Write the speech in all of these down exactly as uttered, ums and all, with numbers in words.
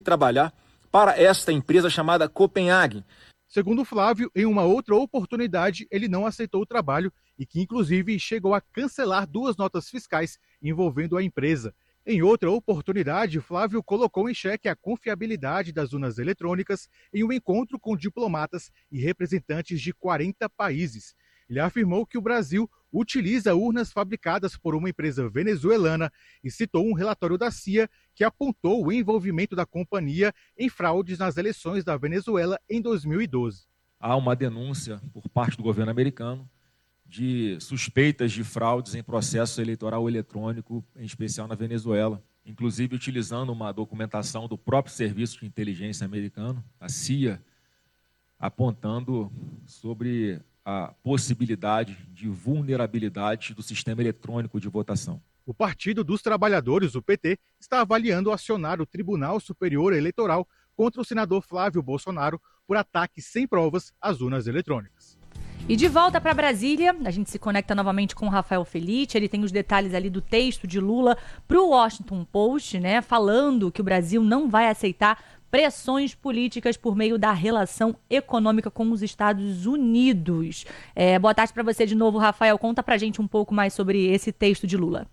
trabalhar para esta empresa chamada Copenhagen. Segundo Flávio, em uma outra oportunidade, ele não aceitou o trabalho e que, inclusive, chegou a cancelar duas notas fiscais envolvendo a empresa. Em outra oportunidade, Flávio colocou em xeque a confiabilidade das urnas eletrônicas em um encontro com diplomatas e representantes de quarenta países. Ele afirmou que o Brasil utiliza urnas fabricadas por uma empresa venezuelana e citou um relatório da C I A que apontou o envolvimento da companhia em fraudes nas eleições da Venezuela em dois mil e doze. Há uma denúncia por parte do governo americano de suspeitas de fraudes em processo eleitoral eletrônico, em especial na Venezuela, inclusive utilizando uma documentação do próprio Serviço de Inteligência americano, a C I A, apontando sobre a possibilidade de vulnerabilidade do sistema eletrônico de votação. O Partido dos Trabalhadores, o P T, está avaliando acionar o Tribunal Superior Eleitoral contra o senador Flávio Bolsonaro por ataque sem provas às urnas eletrônicas. E de volta para Brasília, a gente se conecta novamente com o Rafael Felice. Ele tem os detalhes ali do texto de Lula para o Washington Post, né, falando que o Brasil não vai aceitar pressões políticas por meio da relação econômica com os Estados Unidos. É, boa tarde para você de novo, Rafael. Conta para a gente um pouco mais sobre esse texto de Lula.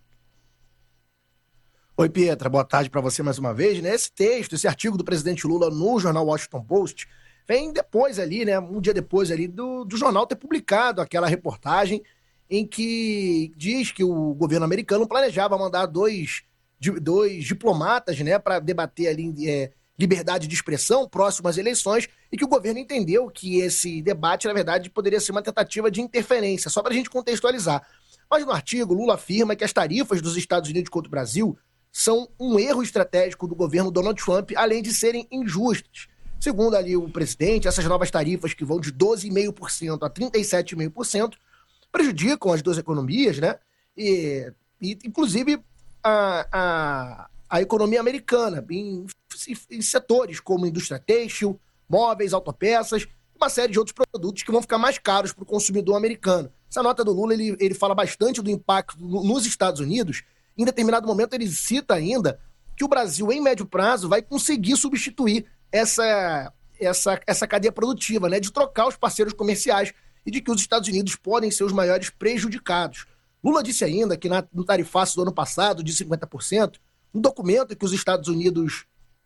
Oi, Pietra. Boa tarde para você mais uma vez. Né? Esse texto, esse artigo do presidente Lula no jornal Washington Post vem depois ali, né, um dia depois ali do, do jornal ter publicado aquela reportagem em que diz que o governo americano planejava mandar dois, dois diplomatas, né, para debater ali é, liberdade de expressão próximo às eleições e que o governo entendeu que esse debate, na verdade, poderia ser uma tentativa de interferência, só para a gente contextualizar. Mas no artigo, Lula afirma que as tarifas dos Estados Unidos contra o Brasil são um erro estratégico do governo Donald Trump, além de serem injustas. Segundo ali o presidente, essas novas tarifas que vão de doze vírgula cinco por cento a trinta e sete vírgula cinco por cento prejudicam as duas economias, né? E, e inclusive a, a, a economia americana, em, em setores como indústria têxtil, móveis, autopeças, uma série de outros produtos que vão ficar mais caros para o consumidor americano. Essa nota do Lula, ele, ele fala bastante do impacto nos Estados Unidos. Em determinado momento, ele cita ainda que o Brasil, em médio prazo, vai conseguir substituir essa, essa, essa cadeia produtiva, né, de trocar os parceiros comerciais e de que os Estados Unidos podem ser os maiores prejudicados. Lula disse ainda que na, no tarifaço do ano passado, de cinquenta por cento, no documento em que os Estados Unidos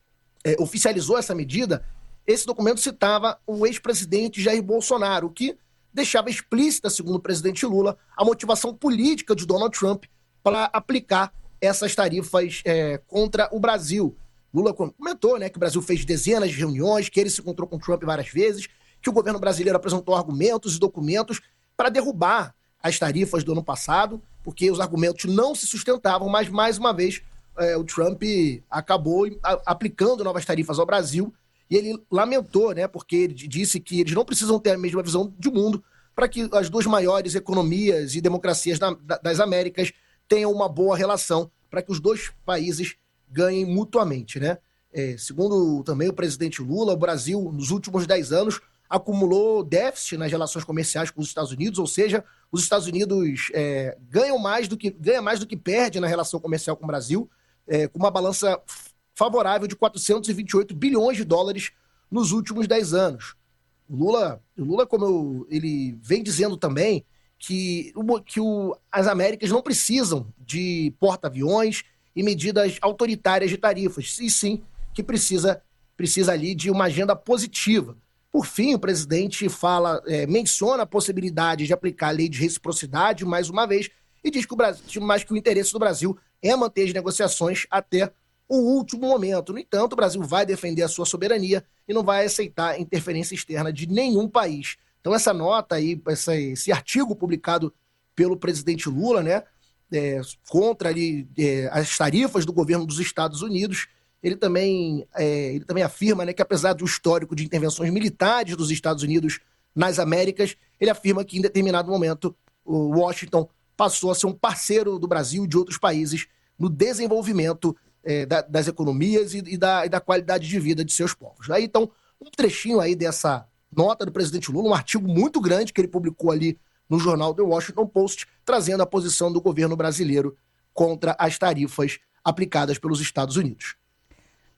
é, oficializou essa medida, esse documento citava o ex-presidente Jair Bolsonaro, o que deixava explícita, segundo o presidente Lula, a motivação política de Donald Trump para aplicar essas tarifas é, contra o Brasil. Lula comentou, né, que o Brasil fez dezenas de reuniões, que ele se encontrou com Trump várias vezes, que o governo brasileiro apresentou argumentos e documentos para derrubar as tarifas do ano passado, porque os argumentos não se sustentavam, mas, mais uma vez, é, o Trump acabou a, aplicando novas tarifas ao Brasil, e ele lamentou, né, porque ele disse que eles não precisam ter a mesma visão de mundo para que as duas maiores economias e democracias da, da, das Américas tenham uma boa relação, para que os dois países ganhem mutuamente, né? É, segundo também o presidente Lula, o Brasil, nos últimos dez anos, acumulou déficit nas relações comerciais com os Estados Unidos, ou seja, os Estados Unidos é, ganham mais do que, ganha mais do que perde na relação comercial com o Brasil, é, com uma balança favorável de quatrocentos e vinte e oito bilhões de dólares nos últimos dez anos. O Lula, o Lula como eu, ele vem dizendo também, que, que o, as Américas não precisam de porta-aviões e medidas autoritárias de tarifas, e sim que precisa, precisa ali de uma agenda positiva. Por fim, o presidente fala, é, menciona a possibilidade de aplicar a lei de reciprocidade mais uma vez e diz que o Brasil, mas que o interesse do Brasil é manter as negociações até o último momento. No entanto, o Brasil vai defender a sua soberania e não vai aceitar interferência externa de nenhum país. Então essa nota aí, essa, esse artigo publicado pelo presidente Lula, né, é, contra ali, é, as tarifas do governo dos Estados Unidos, ele também, é, ele também afirma, né, que apesar do histórico de intervenções militares dos Estados Unidos nas Américas, ele afirma que em determinado momento o Washington passou a ser um parceiro do Brasil e de outros países no desenvolvimento é, da, das economias e, e, da, e da qualidade de vida de seus povos. Aí, então, um trechinho aí dessa nota do presidente Lula, um artigo muito grande que ele publicou ali no jornal The Washington Post, trazendo a posição do governo brasileiro contra as tarifas aplicadas pelos Estados Unidos.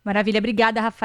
Maravilha, obrigada, Rafael.